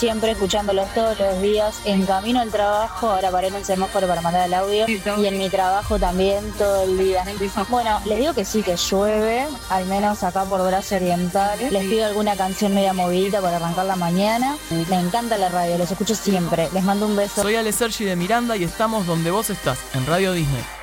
siempre escuchándolos todos los días, en camino al trabajo, ahora paré en un semáforo para mandar el audio, y en mi trabajo también todo el día. Bueno, les digo que sí, que llueve, al menos acá por Brazo Oriental. Les pido alguna canción media movidita para arrancar la mañana. Me encanta la radio, los escucho siempre. Les mando un beso. Soy Ale Sergi de Miranda y estamos donde vos estás, en Radio Disney.